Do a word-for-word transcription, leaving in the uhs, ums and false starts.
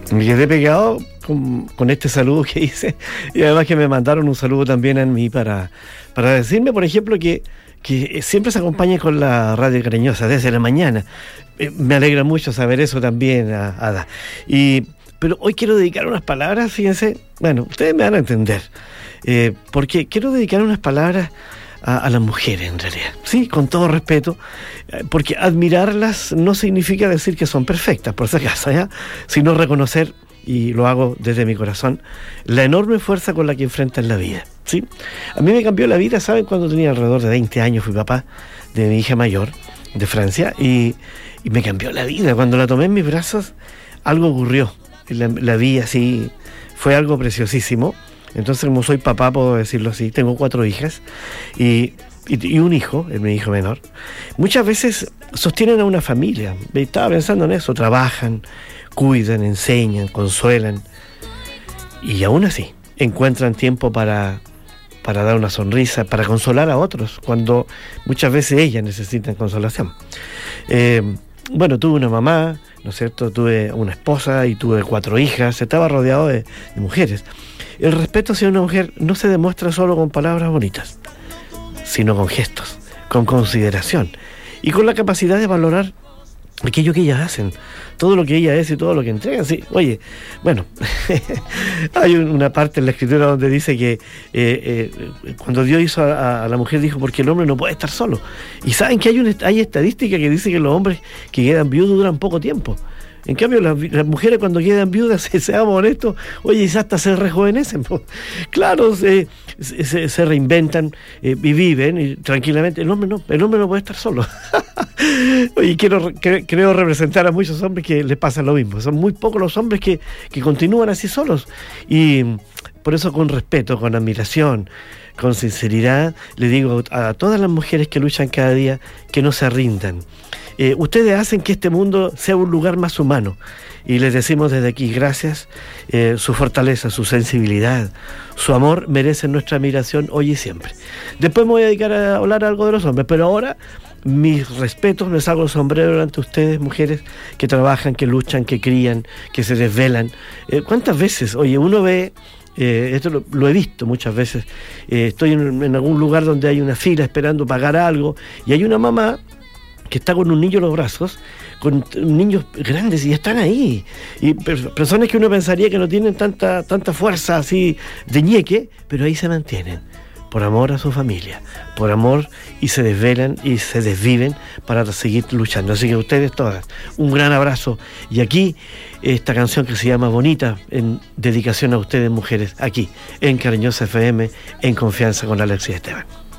Me quedé pegado con, con este saludo que hice, y además que me mandaron un saludo también a mí para, para decirme, por ejemplo, que, que siempre se acompaña con la radio cariñosa desde la mañana. Eh, me alegra mucho saber eso también, Ada. Y, pero hoy quiero dedicar unas palabras, fíjense, bueno, ustedes me van a entender, eh, porque quiero dedicar unas palabras A, a las mujeres, en realidad, sí, con todo respeto, porque admirarlas no significa decir que son perfectas, por si acaso, ¿ya? Sino reconocer, y lo hago desde mi corazón, la enorme fuerza con la que enfrentan la vida, ¿sí? A mí me cambió la vida, ¿saben? Cuando tenía alrededor de veinte años, fui papá de mi hija mayor, de Francia, y, y me cambió la vida. Cuando la tomé en mis brazos, algo ocurrió, la, la vi así, fue algo preciosísimo. Entonces, como soy papá, puedo decirlo así, tengo cuatro hijas y, y, y un hijo, es mi hijo menor. Muchas veces sostienen a una familia. Estaba pensando en eso, trabajan, cuidan, enseñan, consuelan, y aún así encuentran tiempo para, para dar una sonrisa, para consolar a otros, cuando muchas veces ellas necesitan consolación. Eh, bueno, tuve una mamá, ¿no es cierto? Tuve una esposa y tuve cuatro hijas, estaba rodeado de, de mujeres. El respeto hacia una mujer no se demuestra solo con palabras bonitas, sino con gestos, con consideración y con la capacidad de valorar aquello que ellas hacen, todo lo que ella es y todo lo que entregan. Sí, oye, bueno, hay una parte en la escritura donde dice que eh, eh, cuando Dios hizo a, a la mujer, dijo, porque el hombre no puede estar solo. Y saben que hay, una, hay estadística que dice que los hombres que quedan viudos duran poco tiempo. En cambio, las, las mujeres cuando quedan viudas, seamos honestos, oye, hasta se rejuvenecen. Pues. Claro, se, se, se reinventan eh, y viven y tranquilamente. El hombre no, el hombre no puede estar solo. Oye, quiero, cre, creo representar a muchos hombres que les pasa lo mismo. Son muy pocos los hombres que, que continúan así solos. Y por eso, con respeto, con admiración, con sinceridad, le digo a todas las mujeres que luchan cada día que no se rindan. Eh, ustedes hacen que este mundo sea un lugar más humano, y les decimos desde aquí gracias. Eh, su fortaleza, su sensibilidad, su amor merecen nuestra admiración hoy y siempre. Después me voy a dedicar a hablar algo de los hombres, pero ahora mis respetos, les hago el sombrero ante ustedes, mujeres que trabajan, que luchan, que crían, que se desvelan. Eh, ¿Cuántas veces, oye, uno ve... Eh, esto lo, lo he visto muchas veces, eh, estoy en, en algún lugar donde hay una fila esperando pagar algo, y hay una mamá que está con un niño en los brazos, con niños grandes, y están ahí, y personas que uno pensaría que no tienen tanta, tanta fuerza así de ñeque, pero ahí se mantienen, por amor a su familia, por amor, y se desvelan y se desviven para seguir luchando. Así que ustedes todas, un gran abrazo, y aquí esta canción que se llama Bonita, en dedicación a ustedes, mujeres, aquí en Cariñosa F M, en Confianza con Alexis Esteban.